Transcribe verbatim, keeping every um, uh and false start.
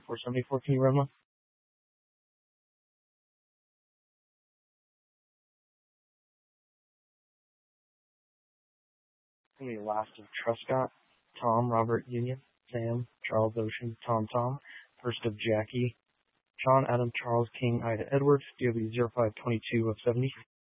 four seventy-four. Can you run one? It's going to be last of Truscott, Tom, Robert, Union, Sam, Charles, Ocean, Tom, Tom. First of Jackie, John, Adam, Charles, King, Ida, Edward, D O B zero five twenty-two of seventy.